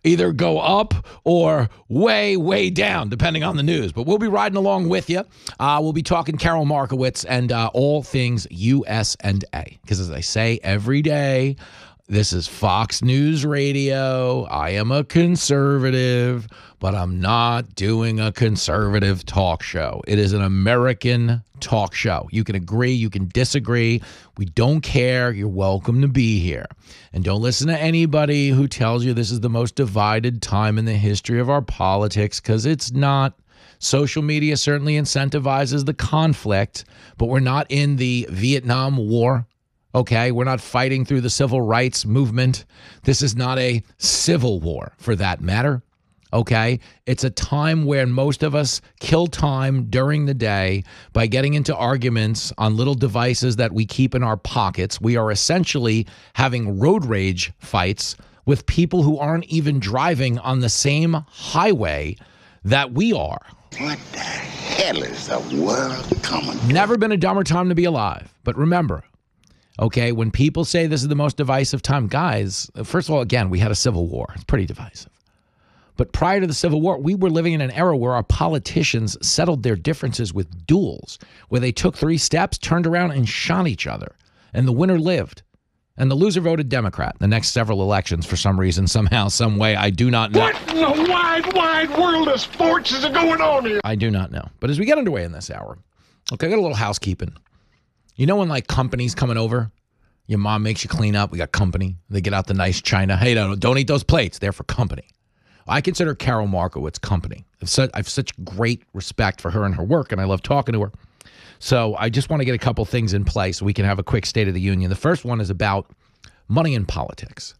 either go up or way, way down, depending on the news. But we'll be riding along with you. We'll be talking Carol Markowitz and all things US&A. Because as I say every day, this is Fox News Radio. I am a conservative, but I'm not doing a conservative talk show. It is an American talk show. You can agree, you can disagree. We don't care. You're welcome to be here. And don't listen to anybody who tells you this is the most divided time in the history of our politics, because it's not. Social media certainly incentivizes the conflict, but we're not in the Vietnam War. Okay, we're not fighting through the civil rights movement. This is not a civil war, for that matter. Okay, it's a time where most of us kill time during the day by getting into arguments on little devices that we keep in our pockets. We are essentially having road rage fights with people who aren't even driving on the same highway that we are. What the hell is the world coming to? Never been a dumber time to be alive. But remember, okay, when people say this is the most divisive time, guys, first of all, again, we had a civil war. It's pretty divisive. But prior to the Civil War, we were living in an era where our politicians settled their differences with duels, where they took 3 steps, turned around, and shot each other. And the winner lived. And the loser voted Democrat. The next several elections, for some reason, somehow, some way, I do not know. What in the wide, wide world of sports is going on here? I do not know. But as we get underway in this hour, okay, I got a little housekeeping. You know when, like, company's coming over? Your mom makes you clean up. We got company. They get out the nice china. Hey, don't eat those plates. They're for company. I consider Carol Markowitz company. I've such great respect for her and her work, and I love talking to her. So I just want to get a couple things in place so we can have a quick State of the Union. The first one is about money in politics.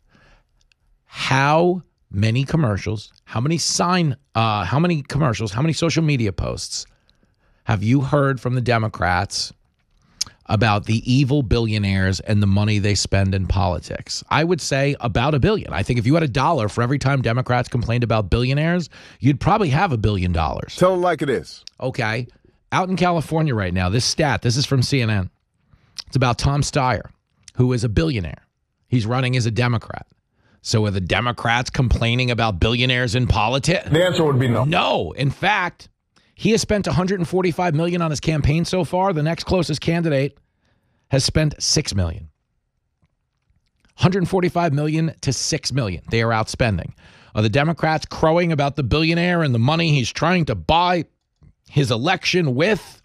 How many commercials, how many commercials, how many social media posts have you heard from the Democrats about the evil billionaires and the money they spend in politics? I would say about $1 billion. I think if you had $1 for every time Democrats complained about billionaires, you'd probably have $1 billion. Tell them like it is. Okay. Out in California right now, this is from CNN. It's about Tom Steyer, who is a billionaire. He's running as a Democrat. So are the Democrats complaining about billionaires in politics? The answer would be no. No. In fact, he has spent $145 million on his campaign so far. The next closest candidate has spent $6 million. $145 million to $6 million. They are outspending. Are the Democrats crowing about the billionaire and the money he's trying to buy his election with?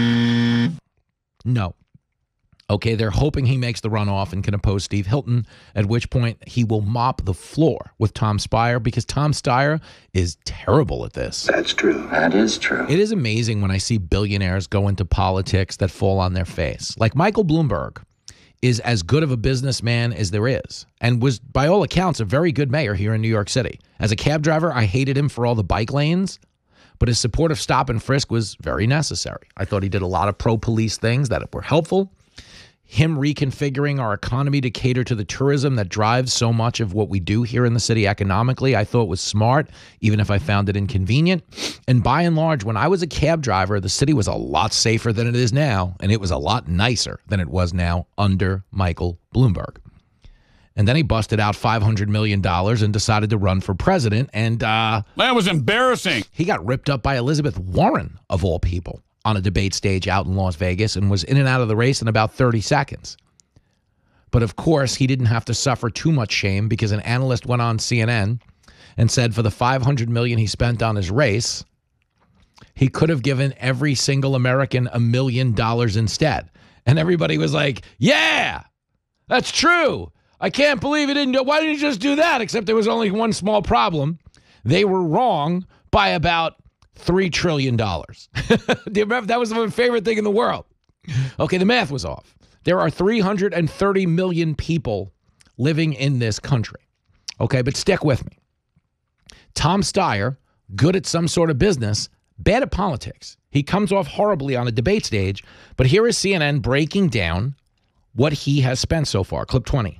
No. Okay, they're hoping he makes the runoff and can oppose Steve Hilton, at which point he will mop the floor with Tom Steyer, because Tom Steyer is terrible at this. That's true. That is true. It is amazing when I see billionaires go into politics that fall on their face. Like Michael Bloomberg is as good of a businessman as there is, and was, by all accounts, a very good mayor here in New York City. As a cab driver, I hated him for all the bike lanes, but his support of stop and frisk was very necessary. I thought he did a lot of pro-police things that were helpful. Him reconfiguring our economy to cater to the tourism that drives so much of what we do here in the city economically, I thought was smart, even if I found it inconvenient. And by and large, when I was a cab driver, the city was a lot safer than it is now, and it was a lot nicer than it was now under Michael Bloomberg. And then he busted out $500 million and decided to run for president, and that was embarrassing. He got ripped up by Elizabeth Warren, of all people, on a debate stage out in Las Vegas, and was in and out of the race in about 30 seconds. But of course, he didn't have to suffer too much shame, because an analyst went on CNN and said for the $500 million he spent on his race, he could have given every single American $1 million instead. And everybody was like, yeah, that's true. I can't believe he didn't do it. Why didn't he just do that? Except there was only one small problem. They were wrong by about $3 trillion. That was my favorite thing in the world. Okay, the math was off. There are 330 million people living in this country. Okay, but stick with me. Tom Steyer, good at some sort of business, bad at politics. He comes off horribly on a debate stage, but here is CNN breaking down what he has spent so far. Clip 20.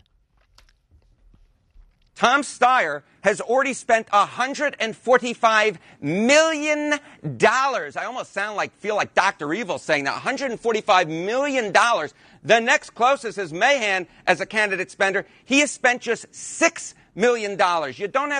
Tom Steyer has already spent $145 million. I almost feel like Dr. Evil saying that. $145 million. The next closest is Mahan as a candidate spender. He has spent just $6 million. You don't have